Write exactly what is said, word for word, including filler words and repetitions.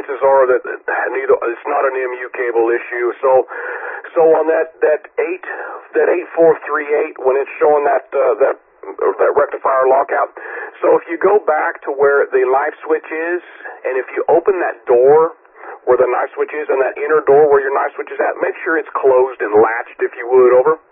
chances are that neither it's not an M U cable issue. So, so on that that eight that eight four three eight when it's showing that uh, that that rectifier lockout. So if you go back to where the light switch is, and if you open that door where the knife switch is, and that inner door where your knife switch is at, make sure it's closed and latched, if you would, over.